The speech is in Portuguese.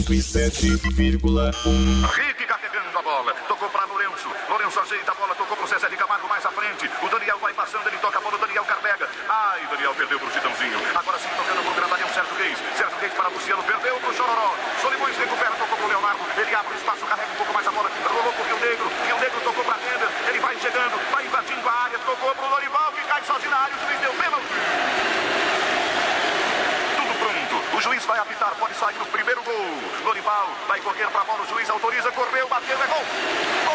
107,1. Rick carregando a bola, tocou para Lourenço. Lourenço ajeita a bola, tocou para o Zezé de Camargo mais à frente. O Daniel vai passando, ele toca a bola, o Daniel carrega. Ai, Daniel perdeu para o Titãozinho. Agora sim, tocando para o grandalhão Sérgio Reis. Sérgio Reis para Luciano, perdeu para o Chororó. Solimões recupera, tocou para o Leonardo. Ele abre o espaço, carrega um pouco mais a bola. Rolou para o Rio Negro. Rio Negro tocou para Render. Ele vai chegando, vai invadindo a área. Tocou para o Lorival, que cai sozinho na área. O juiz deu pênalti. Tudo pronto. O juiz vai apitar, pode sair o primeiro gol. Lorival vai correndo para a bola, o juiz autoriza, correu, bateu, é gol.